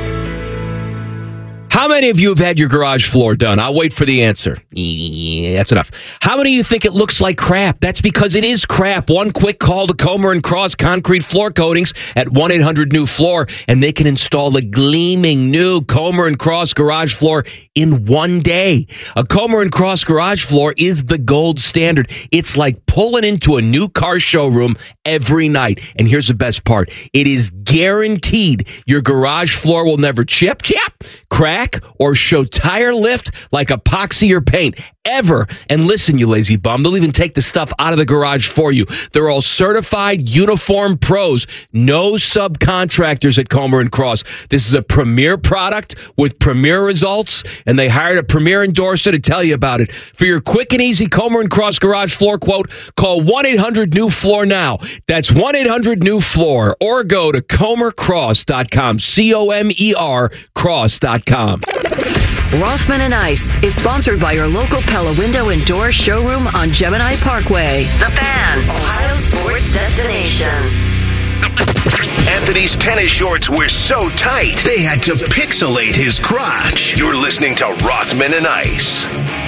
J: How many of you have had your garage floor done? I'll wait for the answer. Yeah, that's enough. How many of you think it looks like crap? That's because it is crap. One quick call to Comer and Cross Concrete Floor Coatings at one eight hundred new floor, and they can install a gleaming new Comer and Cross garage floor in one day. A Comer and Cross garage floor is the gold standard. It's like pulling into a new car showroom every night. And here's the best part. It is guaranteed your garage floor will never chip, chip, crack, crack or show tire lift like epoxy or paint ever. And listen, you lazy bum, they'll even take the stuff out of the garage for you. They're all certified uniform pros, no subcontractors at Comer and Cross. This is a premier product with premier results, and they hired a premier endorser to tell you about it. For your quick and easy Comer and Cross garage floor quote, call one eight hundred new floor now. That's one eight hundred new floor, or go to comer cross dot com, C O M E R cross dot com.
S: Rothman and Ice is sponsored by your local Pella Window and Door showroom on Gemini Parkway. The Fan, Ohio sports destination.
H: Anthony's tennis shorts were so tight, they had to pixelate his crotch. You're listening to Rothman and Ice.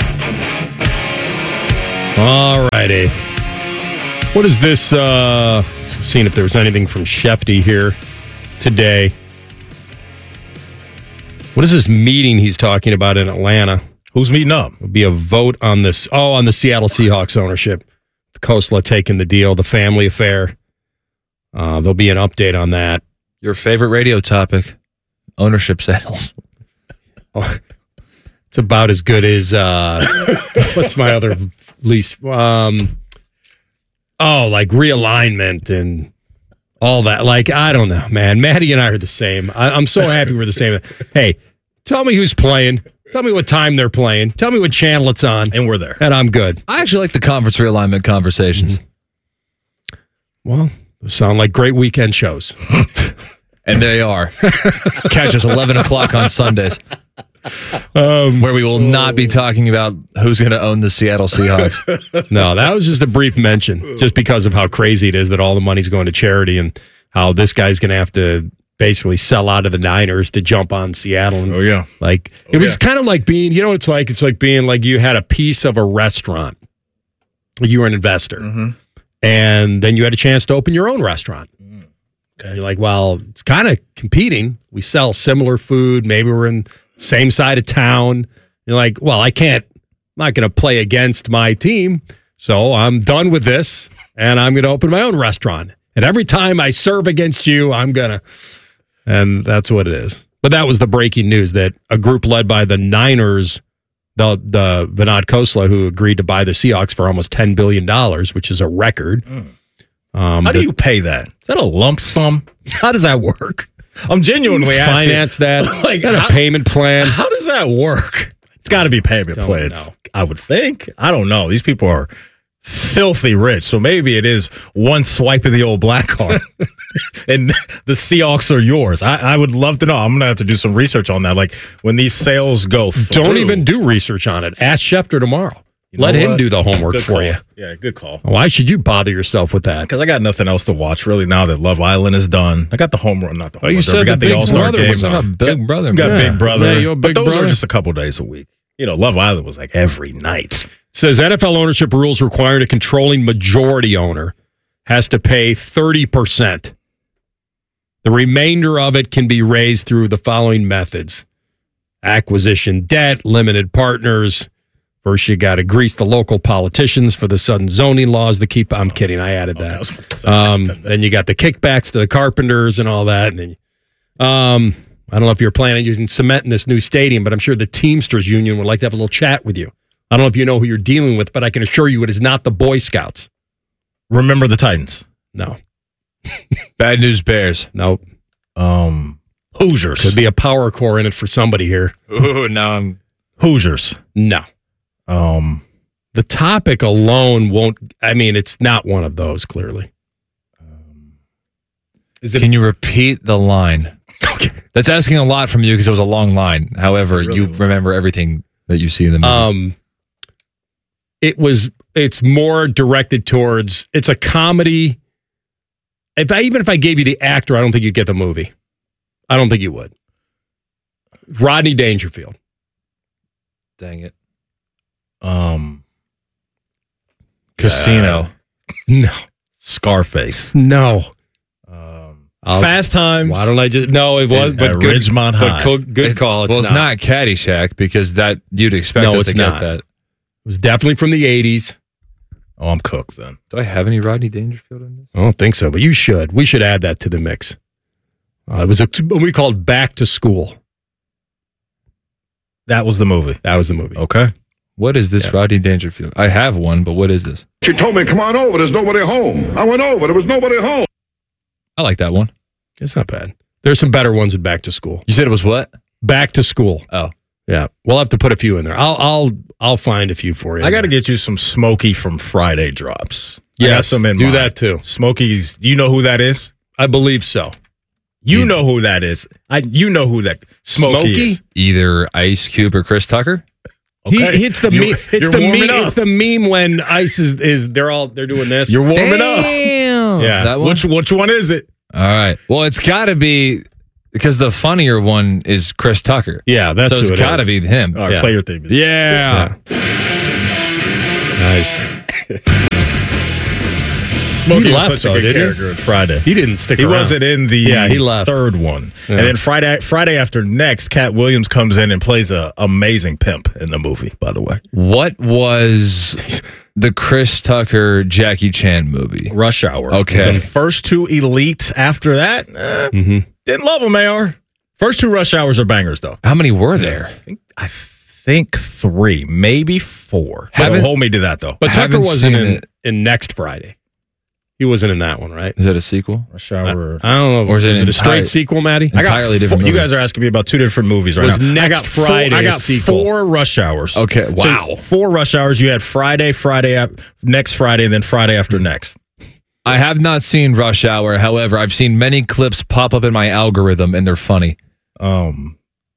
U: All righty. What is this? Uh, seeing if there was anything from Shefty here today. What is this meeting he's talking about in Atlanta?
V: Who's meeting up?
U: It'll be a vote on this. Oh, on the Seattle Seahawks ownership. Khosla taking the deal, the family affair. Uh, there'll be an update on that.
B: Your favorite radio topic, ownership sales.
U: Oh, it's about as good as, uh, what's my other least? Um, oh, like realignment and all that. Like, I don't know, man. Maddie and I are the same. I, I'm so happy we're the same. Hey, tell me who's playing. Tell me what time they're playing. Tell me what channel it's on.
V: And we're there.
U: And I'm good.
B: I actually like the conference realignment conversations.
U: Mm-hmm. Well, those sound like great weekend shows.
B: And they are. Catch us eleven o'clock on Sundays.
U: Um,
B: where we will not be talking about who's going to own the Seattle Seahawks.
U: No, that was just a brief mention, just because of how crazy it is that all the money's going to charity and how this guy's going to have to basically sell out of the Niners to jump on Seattle. And,
V: oh, yeah.
U: Like,
V: oh,
U: it was
V: yeah.
U: kind of like being, you know what it's like? It's like being like you had a piece of a restaurant. You were an investor.
V: Mm-hmm.
U: And then you had a chance to open your own restaurant.
V: Mm,
U: okay. And you're like, well, it's kind of competing. We sell similar food. Maybe we're in same side of town. You're like, well, I can't, I'm not going to play against my team. So I'm done with this and I'm going to open my own restaurant. And every time I serve against you, I'm going to, and that's what it is. But that was the breaking news that a group led by the Niners, the, the Vinod Khosla, who agreed to buy the Seahawks for almost ten billion dollars, which is a record.
V: Mm.
U: Um,
V: How
U: the,
V: do you pay that? Is that a lump sum? How does that work? I'm genuinely asking.
U: Finance that?
V: Like,
U: got a
V: how,
U: payment plan?
V: How does that work? It's got to be payment
U: Don't
V: plans.
U: know.
V: I would think. I don't know. These people are filthy rich, so maybe it is one swipe of the old black card, and the Seahawks are yours. I, I would love to know. I'm gonna have to do some research on that. Like when these sales go through.
U: Don't even do research on it. Ask Schefter tomorrow.
V: You know
U: Let him
V: what?
U: do the homework
V: Good
U: for
V: call.
U: you.
V: Yeah, good call.
U: Why should you bother yourself with that?
V: Because I got nothing else to watch really now that Love Island is done. I got the home run, not the home
U: Oh, you
V: run.
U: said
V: we got
U: the
V: the,
U: Big
V: All Star
U: Brother
V: game.
U: was
V: on.
B: on Big Brother.
V: Got
U: Yeah.
V: Big Brother.
U: Yeah, you're a Big
V: but those
U: Brother.
V: are just a couple days a week. You know, Love Island was like every night.
U: Says N F L ownership rules requiring a controlling majority owner has to pay thirty percent. The remainder of it can be raised through the following methods: acquisition debt, limited partners. First, you got to grease the local politicians for the sudden zoning laws to keep. I'm kidding. I added that.
V: I was about to say
U: Um,
V: that.
U: then you got the kickbacks to the carpenters and all that. And then, um, I don't know if you're planning on using cement in this new stadium, but I'm sure the Teamsters Union would like to have a little chat with you. I don't know if you know who you're dealing with, but I can assure you it is not the Boy Scouts.
V: Remember the Titans?
U: No.
B: Bad News Bears.
U: Nope.
V: Um, Hoosiers.
U: Could be a power core in it for somebody here.
B: Ooh, now I'm
V: Hoosiers.
U: No.
V: Um,
U: The topic alone won't, I mean, it's not one of those, clearly.
V: is it
B: Can you repeat the line?
U: Okay.
B: That's asking a lot from you because it was a long line. However,
V: It really
B: you
V: was.
B: remember everything that you see in the movie.
U: Um, it was, it's more directed towards, it's a comedy. If I, even if I gave you the actor, I don't think you'd get the movie. I don't think you would. Rodney Dangerfield.
B: Dang it.
V: um,
B: Casino.
U: No.
V: Scarface.
U: No.
V: Um,
U: I'll-
V: Fast Times.
U: Why don't I just, no, it was,
V: At
U: but good,
V: Ridgemont
U: but
V: High.
U: co- good
B: It-
U: call. It's
B: well, it's not. Caddyshack because that you'd expect
U: No,
B: us
U: it's
B: to get
U: not.
B: that.
U: It was definitely from the eighties.
V: Oh, I'm cooked then.
B: Do I have any Rodney Dangerfield in this?
U: I don't think so, but you should. We should add that to the mix. Uh, it was a, what we called Back to School.
V: That was the movie.
U: That was the movie.
V: Okay.
B: What is this Rodney Dangerfield? I have one, but what is this?
K: She told me, come on over, there's nobody home. I went over, there was nobody home.
B: I like that one.
U: It's not bad. There's some better ones in Back to School.
B: You said it was what?
U: Back to School.
B: Oh.
U: Yeah. We'll have to put a few in there. I'll I'll I'll find a few for you.
V: I got to get you some Smokey from Friday drops. I got
U: Yes,
V: some in
U: do
V: mind.
U: that too.
V: Smokey's, do you know who that is?
U: I believe so.
V: You know who that is. I you know who that Smokey,
U: Smokey?
V: is.
B: Either Ice Cube or Chris Tucker?
V: Okay.
U: He, it's the
V: You-
U: meme. It's
V: you're
U: the
V: warming
U: meme.
V: up.
U: It's the meme when Ice is, is they're all they're doing this.
V: You're warming up.
B: Damn.
U: Yeah.
B: That one?
V: Which which one is it?
B: All right. Well, it's got to be because the funnier one is Chris Tucker.
U: Yeah, that's
B: so
U: who
B: it's
U: it
B: got to
U: is.
B: be him.
V: All right,
U: Yeah.
V: play your thing.
B: Yeah.
U: Nice.
V: Smokey
U: He
V: was
U: left,
V: such a
U: though,
V: good
U: didn't he?
V: character in Friday.
U: He didn't stick
V: He
U: around.
V: wasn't in the
U: Yeah, he left.
V: third one.
U: Yeah.
V: And then Friday Friday after next, Cat Williams comes in and plays a amazing pimp in the movie, by the way.
B: What was the Chris Tucker Jackie Chan movie?
V: Rush Hour.
B: Okay.
V: The first two Elites after that, eh,
U: Mm-hmm.
V: didn't love them, A R. First two Rush Hours are bangers, though.
B: How many were there?
V: I think three, maybe four. But
B: Haven't-
V: don't hold me to that, though.
U: But Tucker
B: Haven't
U: wasn't
B: seen
U: in,
B: it.
U: in Next Friday. He wasn't in that one, right?
B: Is that a sequel?
V: Rush Hour.
U: I don't know.
B: Or is it
U: is it a straight
B: entire-
U: sequel, Maddie?
V: I got
B: entirely
V: four-
B: different
V: You
B: movie.
V: guys are asking me about two different movies right
U: Was
V: now. I
U: Next
V: got four,
U: Friday
V: I
U: a
V: got
U: sequel?
V: four Rush Hours.
B: Okay.
V: So
B: Wow.
V: four Rush Hours. You had Friday, Friday, ap- next Friday, and then Friday after next.
B: I have not seen Rush Hour. However, I've seen many clips pop up in my algorithm, and they're funny.
V: Um.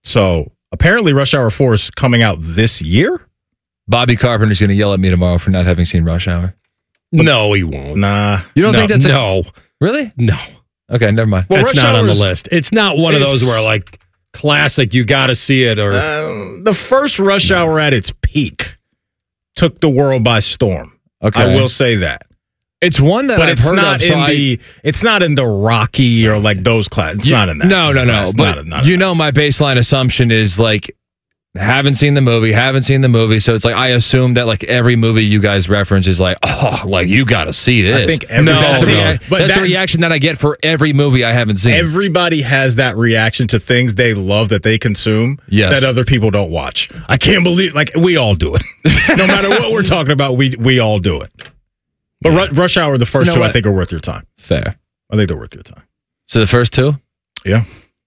V: So apparently, Rush Hour four is coming out this year.
B: Bobby Carpenter's going to yell at me tomorrow for not having seen Rush Hour.
U: No, he won't.
V: Nah.
B: You don't
U: no,
B: think that's a-
U: no,
B: Really?
U: no.
B: Okay, never mind.
V: Well,
U: That's
V: Rush
U: not on the
V: Hour's-
U: list. It's not one of
V: It's-
U: those where like classic. You got to see it or
V: Um, the first Rush Hour at its peak took the world by storm.
B: Okay.
V: I will say that.
B: It's one that
V: But
B: I've
V: it's
B: heard
V: not
B: of. so
V: in
B: I-
V: the. It's not in the Rocky or like those class. It's
B: You-
V: not in that.
B: No, no, no.
V: It's
B: But
V: not, not
B: you know, my baseline assumption is like, haven't seen the movie, haven't seen the movie. So it's like, I assume that like every movie you guys reference is like, oh, like you got to see this.
V: I think every-
B: Because that's, the,
V: No,
B: rea-
V: but
B: that's the
V: that-
B: reaction that I get for every movie I haven't seen.
V: Everybody has that reaction to things they love that they consume
B: Yes.
V: that other people don't watch. I can't believe, like, we all do it. No matter what we're talking about, we we all do it. But Ru- Rush Hour, the first
B: You know
V: two,
B: what?
V: I think are worth your time.
B: Fair.
V: I think they're worth your time.
B: So the first two,
V: Yeah.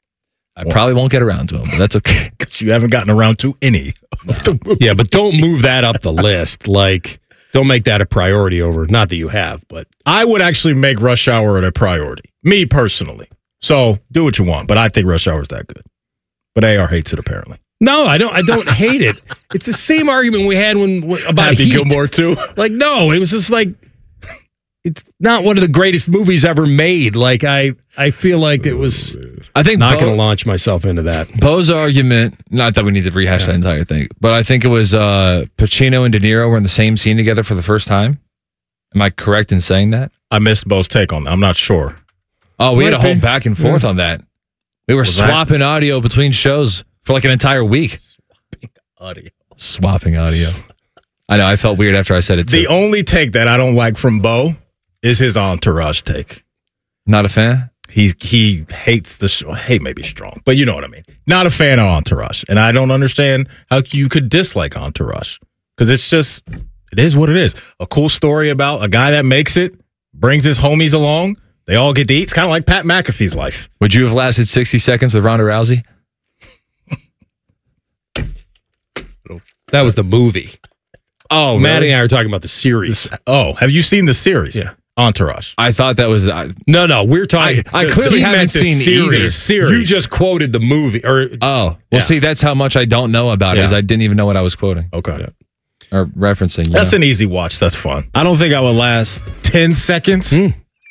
B: I probably won't get around to them, but that's okay.
V: Because you haven't gotten around to any of the movies.
U: yeah, but don't move that up the list. Like, don't make that a priority over. Not that you have, but
V: I would actually make Rush Hour a priority, me personally. So do what you want, but I think Rush Hour is that good. But A R hates it apparently.
U: no, I don't. I don't hate it. It's the same argument we had when when- about
V: Happy
U: Heat.
V: Gilmore too.
U: Like, no, it was just like it's not one of the greatest movies ever made. Like, I I feel like it was.
B: I think
U: Not
B: Bo-
U: going to launch myself into that.
B: Bo's argument, not that we need to rehash that entire thing, but I think it was uh, Pacino and De Niro were in the same scene together for the first time. Am I correct in saying that?
V: I missed Bo's take on that. I'm not sure.
B: Oh, we had a
U: Might
B: whole
U: be.
B: back and forth on that. We were
V: Was that-
B: swapping audio between shows for like an entire week.
V: Audio.
B: Swapping audio. I know. I felt weird after I said it too.
V: The only take that I don't like from Bo is his entourage take.
B: Not a fan?
V: He he hates the show. Hate may be strong, but you know what I mean. Not a fan of Entourage, and I don't understand how you could dislike Entourage because it's just it is what it is. A cool story about a guy that makes it, brings his homies along. They all get to eat. It's kind of like Pat McAfee's life.
B: Would you have lasted sixty seconds with Ronda Rousey?
U: That was the movie.
B: Oh,
U: Maddie and I were talking about the series.
V: Oh, have you seen the series?
U: Yeah.
V: Entourage.
B: I thought that was. Uh,
U: No, no, we're talking.
B: I- I clearly
U: he
B: haven't
U: meant the
B: seen
U: series.
B: either.
V: Series.
U: You just quoted the movie, or
B: oh, well,
U: Yeah.
B: see, that's how much I don't know about it.
U: Yeah.
B: Is I didn't even know what I was quoting
V: Okay.
U: Yeah.
B: or referencing. you
V: That's
B: know?
V: an easy watch. That's fun. I don't think I would last ten seconds.
U: Mm.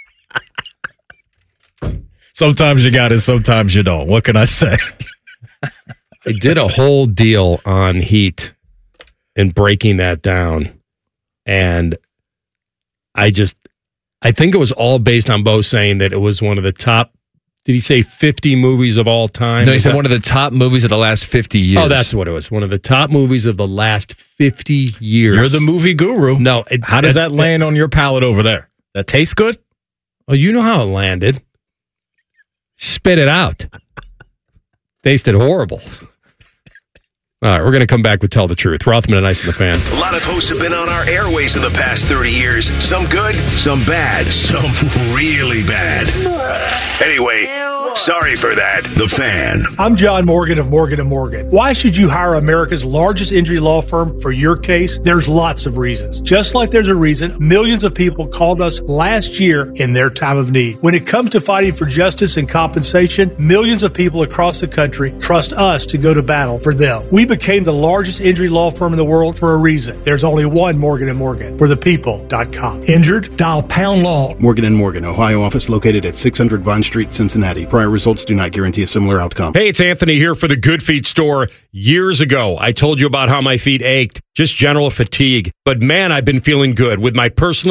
V: Sometimes you got it, sometimes you don't. What can I say?
U: I did a whole deal on Heat and breaking that down, and I just, I think it was all based on Bo saying that it was one of the top. Did he say fifty movies of all time?
B: No, he
U: Is
B: said
U: that-
B: one of the top movies of the last fifty years.
U: Oh, that's what it was. One of the top movies of the last fifty years.
V: You're the movie guru.
U: No, it,
V: How does that land on your palate over there? That tastes good?
U: Oh, you know how it landed. Spit it out. Tasted horrible. All right, we're going to come back with Tell the Truth. Rothman and Ice and the Fan.
H: A lot of hosts have been on our airways in the past thirty years. Some good, some bad, some really bad. Anyway, sorry for that. The Fan.
L: I'm John Morgan of Morgan and Morgan. Why should you hire America's largest injury law firm for your case? There's lots of reasons. Just like there's a reason millions of people called us last year in their time of need. When it comes to fighting for justice and compensation, millions of people across the country trust us to go to battle for them. We became the largest injury law firm in the world for a reason. There's only one Morgan and Morgan, for the people dot com. Injured? Dial pound law.
M: Morgan and Morgan, Ohio office located at six hundred Vine Street, Cincinnati. Prior results do not guarantee a similar outcome.
U: Hey, it's Anthony here for the Good Feet store. Years ago, I told you about how my feet ached, just general fatigue. But man, I've been feeling good with my personally